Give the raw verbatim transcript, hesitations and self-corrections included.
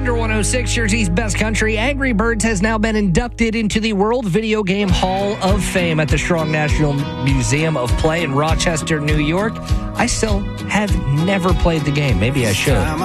Thunder one oh six, Jersey's best country. Angry Birds has now been inducted into the World Video Game Hall of Fame at the Strong National Museum of Play in Rochester, New York. I still have never played the game. Maybe I should.